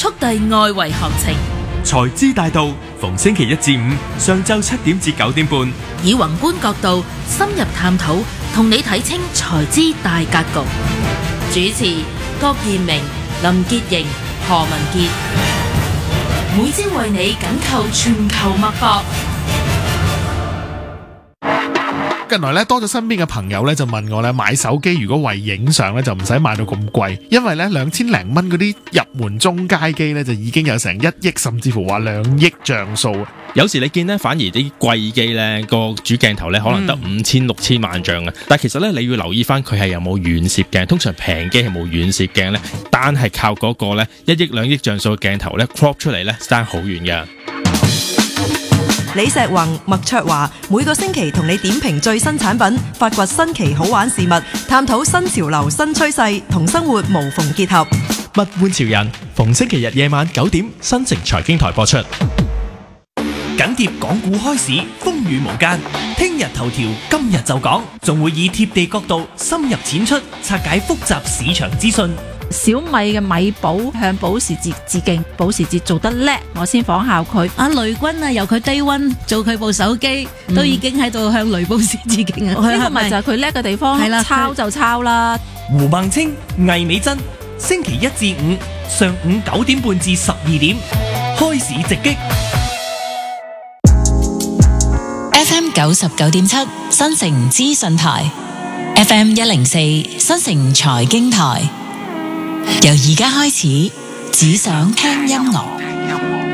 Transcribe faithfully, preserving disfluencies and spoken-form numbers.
速遞外圍行程。 財資大道逢星期一至五上晝七點至九點半， 以宏觀角度深入探討，同你睇清財資大格局。主持郭彥明、林潔瑩、何文傑，每朝為你緊扣全球脈搏。 近來咧多咗身邊嘅朋友咧就問我咧，買手機如果為影相咧就唔使買到咁貴，因為咧兩千零蚊嗰啲入門中階機咧就已經有成一億甚至乎話兩億像素。 有時你見咧反而啲貴機咧個主鏡頭咧可能得五千六千萬像嘅，但其實咧你要留意翻佢係有冇遠攝鏡，通常平機係冇遠攝鏡咧，單係靠嗰個咧一億兩億像素嘅鏡頭咧 crop 出嚟咧爭好遠嘅。 李石宏、麥卓華每個星期同你點評最新產品，發掘新奇好玩事物，探討新潮流新趨勢，同生活無縫結合。 物玩潮人逢星期日夜晚九點，新城財經台播出。 緊貼港股開市，風雨無間。聽日頭條，今日就講，仲會以貼地角度深入淺出，拆解複雜市場資訊。 小米嘅米寶向保時捷致敬，保時捷做得叻，我先仿效佢。阿雷軍啊，由佢 day one 做佢部手機，嗯、都已經喺度向雷布斯致敬啊！呢個咪就係佢叻嘅地方，係啦，抄就抄啦。 胡孟青、魏美珍，星期一至五上午九點半至十二點，開市直擊。 F M 九十九點七新城資訊台 ，F M 一零四新城財經台。由而家開始，只想聽音樂。